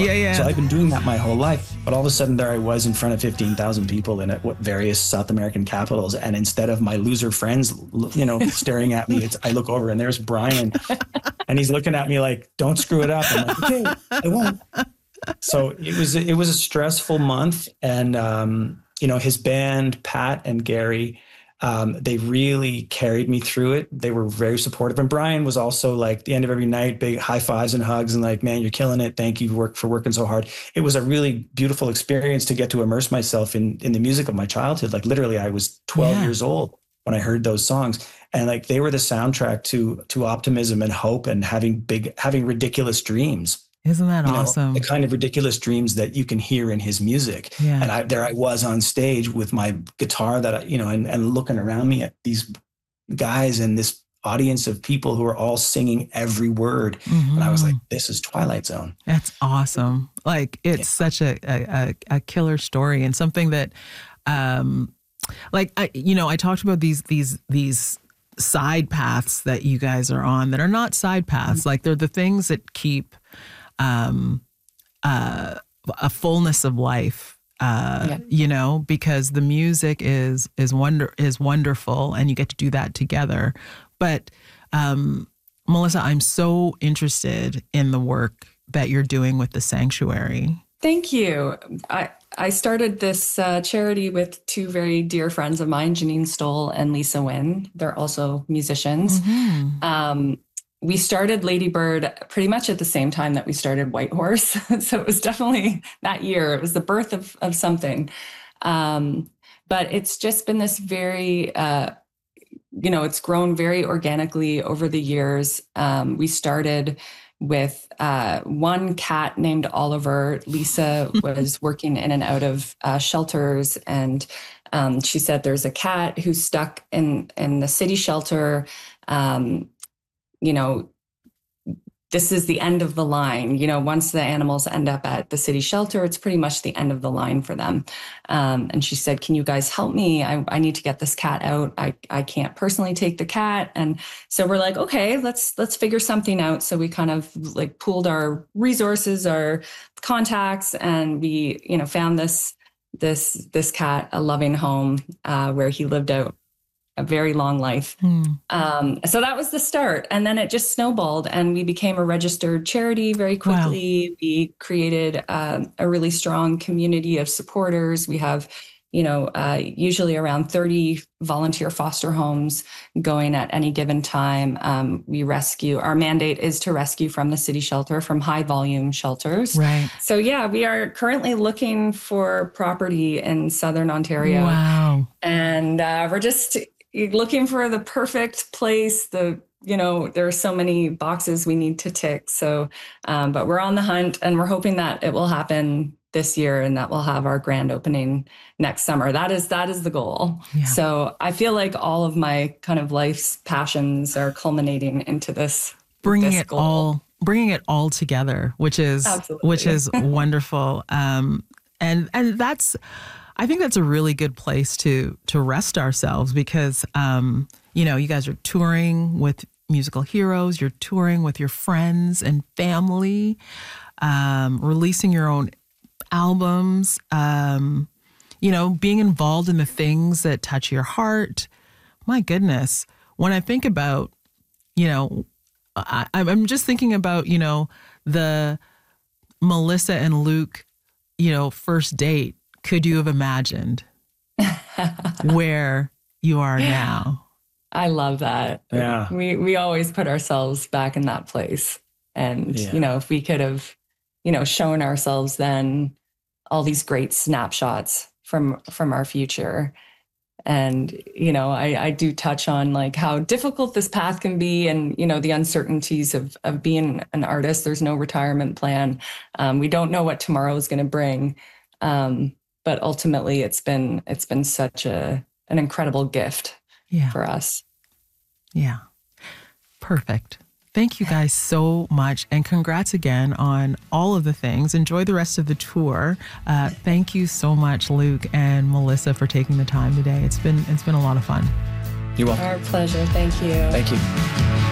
Yeah. So I've been doing that my whole life. But all of a sudden there I was in front of 15,000 people in various South American capitals. And instead of my loser friends, staring at me, I look over and there's Brian and he's looking at me like, don't screw it up. I'm like, okay, I won't. So it was a stressful month. And, his band, Pat and Gary, they really carried me through it. They were very supportive. And Brian was also like, the end of every night, big high fives and hugs and like, man, you're killing it. Thank you for working so hard. It was a really beautiful experience to get to immerse myself in the music of my childhood. Like literally I was 12 years old when I heard those songs, and like they were the soundtrack to optimism and hope and having ridiculous dreams. Isn't that awesome? The kind of ridiculous dreams that you can hear in his music. Yeah. And I was on stage with my guitar and looking around me at these guys and this audience of people who are all singing every word. Mm-hmm. And I was like, this is Twilight Zone. That's awesome. Like it's such a killer story, and something that, I talked about these side paths that you guys are on that are not side paths. Like they're the things that keep a fullness of life, because the music is wonderful and you get to do that together. But, Melissa, I'm so interested in the work that you're doing with the Sanctuary. Thank you. I started this charity with two very dear friends of mine, Janine Stoll and Lisa Wynn. They're also musicians. Mm-hmm. We started Lady Bird pretty much at the same time that we started White Horse. So it was definitely that year. It was the birth of something. But it's just been this very, it's grown very organically over the years. We started with one cat named Oliver. Lisa was working in and out of shelters, and she said there's a cat who's stuck in the city shelter. This is the end of the line. Once the animals end up at the city shelter, it's pretty much the end of the line for them. And she said, can you guys help me? I need to get this cat out. I can't personally take the cat. And so we're like, okay, let's figure something out. So we kind of like pooled our resources, our contacts, and we, found this cat a loving home where he lived out a very long life. So that was the start. And then it just snowballed and we became a registered charity very quickly. Wow. We created a really strong community of supporters. We have, usually around 30 volunteer foster homes going at any given time. Our mandate is to rescue from the city shelter, from high volume shelters. Right. So yeah, we are currently looking for property in Southern Ontario. Wow. And we're just looking for the perfect place. There are so many boxes we need to tick. So, but we're on the hunt and we're hoping that it will happen this year and that we'll have our grand opening next summer. That is the goal. Yeah. So I feel like all of my kind of life's passions are culminating into this. Bringing it all together, which is wonderful. And I think that's a really good place to rest ourselves because, you guys are touring with musical heroes, you're touring with your friends and family, releasing your own albums, being involved in the things that touch your heart. My goodness. When I think about, I'm just thinking about, the Melissa and Luke, first date. Could you have imagined where you are now? I love that. Yeah. We always put ourselves back in that place. And, if we could have, shown ourselves then all these great snapshots from our future. And, I do touch on like how difficult this path can be and, the uncertainties of being an artist. There's no retirement plan. We don't know what tomorrow is going to bring. But ultimately, it's been such an incredible gift for us. Yeah. Perfect. Thank you guys so much. And congrats again on all of the things. Enjoy the rest of the tour. Thank you so much, Luke and Melissa, for taking the time today. It's been a lot of fun. You're welcome. Our pleasure. Thank you. Thank you.